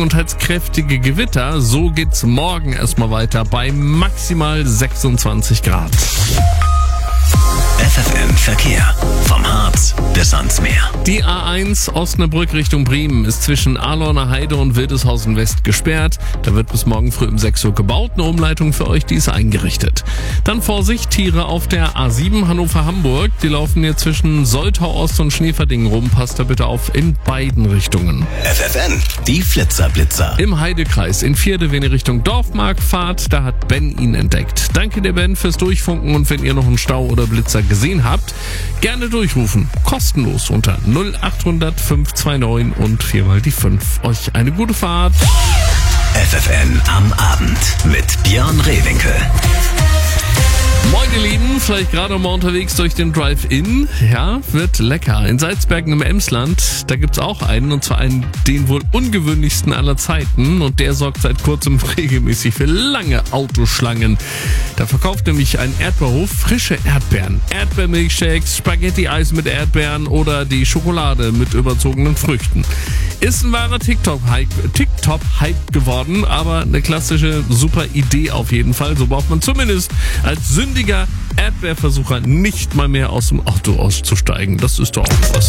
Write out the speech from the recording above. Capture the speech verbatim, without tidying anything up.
und teils kräftige Gewitter. So geht's morgen erstmal weiter bei maximal sechsundzwanzig Grad. F F M Verkehr. Vom Harz bis ans Meer. Die A eins Osnabrück Richtung Bremen ist zwischen Ahlorner Heide und Wildeshausen West gesperrt. Da wird bis morgen früh um sechs Uhr gebaut. Eine Umleitung für euch, die ist eingerichtet. Dann Vorsicht, Tiere auf der A sieben Hannover-Hamburg. Die laufen hier zwischen Soltau Ost und Schneeverdingen rum. Passt da bitte auf in beiden Richtungen. F F N, die Flitzerblitzer. Im Heidekreis in Vierde, wenn ihr Richtung Dorfmark fahrt, da hat Ben ihn entdeckt. Danke dir, Ben, fürs Durchfunken, und wenn ihr noch einen Stau oder Blitzer gesehen habt, gerne durchrufen. Kostenlos unter null acht hundert fünf zwei neun und viermal die fünf. Euch eine gute Fahrt. F F N am Abend mit Björn Rehwinkel. Moin ihr Lieben, vielleicht gerade mal unterwegs durch den Drive-In. Ja, wird lecker. In Salzbergen im Emsland, da gibt's auch einen, und zwar einen, den wohl ungewöhnlichsten aller Zeiten, und der sorgt seit kurzem regelmäßig für lange Autoschlangen. Da verkauft nämlich ein Erdbeerhof frische Erdbeeren, Erdbeermilchshakes, Spaghetti-Eis mit Erdbeeren oder die Schokolade mit überzogenen Früchten. Ist ein wahrer TikTok-Hype TikTok-Hype geworden, aber eine klassische super Idee auf jeden Fall. So braucht man zumindest als sündiger Erdbeerversucher nicht mal mehr aus dem Auto auszusteigen. Das ist doch auch was.